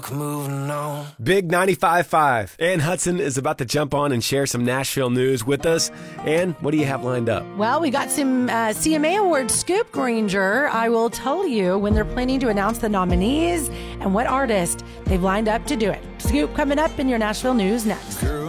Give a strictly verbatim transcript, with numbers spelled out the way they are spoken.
Moving on. Big ninety-five point five. Ann Hudson is about to jump on and share some Nashville news with us. Ann, what do you have lined up? Well, we got some uh, C M A Awards scoop, Granger. I will tell you when they're planning to announce the nominees and what artist they've lined up to do it. Scoop coming up in your Nashville news next. Girl.